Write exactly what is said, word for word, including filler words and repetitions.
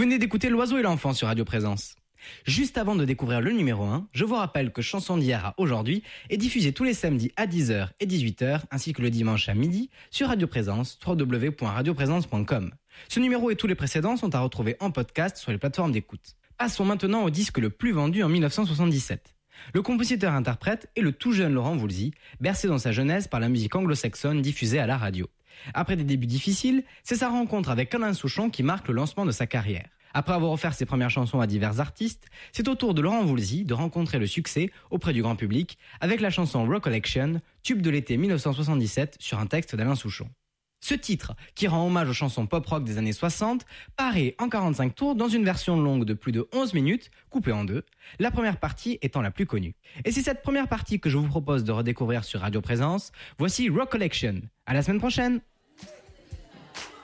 venez d'écouter L'Oiseau et l'Enfant sur Radio Présence. Juste avant de découvrir le numéro un, je vous rappelle que Chanson d'hier à aujourd'hui est diffusée tous les samedis à dix heures et dix-huit heures, ainsi que le dimanche à midi sur Radio Présence, w w w point radio présence point com. Ce numéro et tous les précédents sont à retrouver en podcast sur les plateformes d'écoute. Passons maintenant au disque le plus vendu en dix-neuf cent soixante-dix-sept. Le compositeur-interprète est le tout jeune Laurent Voulzy, bercé dans sa jeunesse par la musique anglo-saxonne diffusée à la radio. Après des débuts difficiles, c'est sa rencontre avec Alain Souchon qui marque le lancement de sa carrière. Après avoir offert ses premières chansons à divers artistes, c'est au tour de Laurent Voulzy de rencontrer le succès auprès du grand public avec la chanson Recollection, tube de l'été dix-neuf cent soixante-dix-sept sur un texte d'Alain Souchon. Ce titre, qui rend hommage aux chansons pop-rock des années soixante, paraît en quarante-cinq tours dans une version longue de plus de onze minutes, coupée en deux, la première partie étant la plus connue. Et c'est cette première partie que je vous propose de redécouvrir sur Radio Présence. Voici Recollection. À la semaine prochaine!